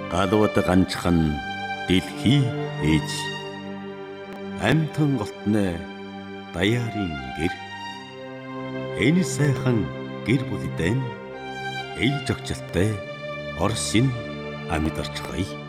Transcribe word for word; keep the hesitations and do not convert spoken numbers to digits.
галууд ганчхан дэлхий ээж амтан голтны даяарын гэр энэ сайхан гэр бүлдэн ээж огчлолтой Орсын амьдарч гай.